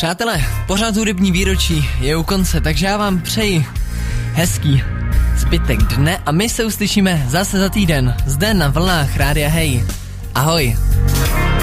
Přátelé, pořád hudební výročí je u konce, takže já vám přeji hezký zbytek dne a my se uslyšíme zase za týden zde na vlnách Rádia Hey. Ahoj.